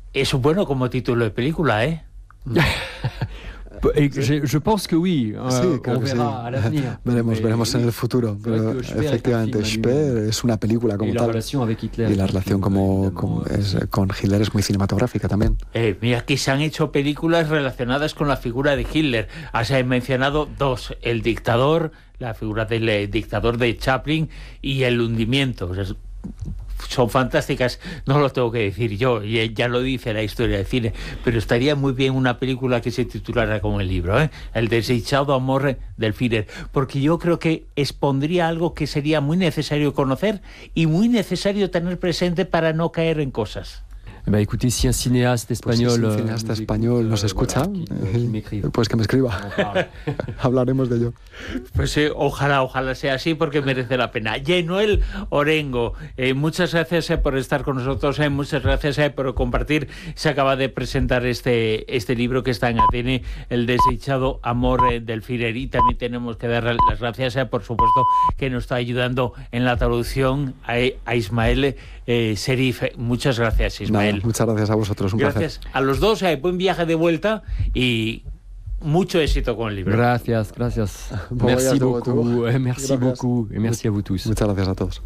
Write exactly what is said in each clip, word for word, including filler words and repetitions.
Eso es bueno como título de película, ¿eh? Je, je pense que oui. Sí, uh, creo on que sí. verá al avenir. Veremos, Mais, veremos en oui. el futuro. Pero que Speer efectivamente, es un film Speer es una película como y la tal. relación avec Hitler, Y la relación como, como es, con Hitler es muy cinematográfica también. Eh, mira, que se han hecho películas relacionadas con la figura de Hitler. Has mencionado dos: El dictador, la figura del eh, dictador de Chaplin, y El hundimiento. O sea, son fantásticas, no lo tengo que decir yo, ya lo dice la historia del cine, pero estaría muy bien una película que se titulara como el libro, ¿eh? El desdichado amor del Führer, porque yo creo que expondría algo que sería muy necesario conocer y muy necesario tener presente para no caer en cosas. Bah, écoutez, si un cinéaste español, pues si un cineasta nos español écoute, nos escucha, voilà, qui, qui eh, pues que me escriba. Hablaremos de ello. Pues eh, ojalá, ojalá sea así, porque merece la pena. Yenuel Orengo, eh, muchas gracias eh, por estar con nosotros, eh, muchas gracias eh, por compartir. Se acaba de presentar este, este libro que está en A D N, El desdichado amor eh, del Führer, y también tenemos que dar las gracias, eh, por supuesto, que nos está ayudando en la traducción a, a Ismael eh, Serif. Muchas gracias, Ismael. Nada, muchas gracias a vosotros, un gracias placer. a los dos, eh, buen viaje de vuelta y mucho éxito con el libro. Gracias, gracias. Bon merci beaucoup, beaucoup, eh, merci gracias. beaucoup, et merci à vous tous. Muchas gracias a todos.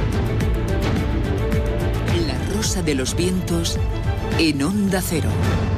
La rosa de los vientos en Onda Cero.